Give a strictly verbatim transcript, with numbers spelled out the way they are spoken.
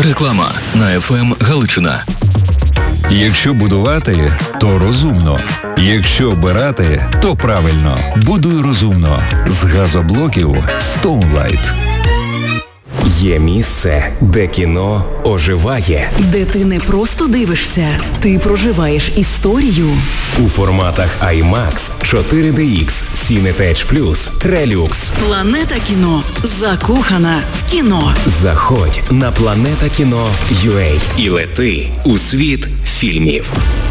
Реклама на еф ем Галичина. Якщо будувати, то розумно. Якщо обирати, то правильно. Будуй розумно. З газоблоків Stoneline. Є місце, де кіно оживає. Де ти не просто дивишся, ти проживаєш історію. У форматах аймакс, чотири де ікс, Cinetech Plus, Relux. Планета кіно. Закохана в кіно. Заходь на планета кіно точка ю а і лети у світ фільмів.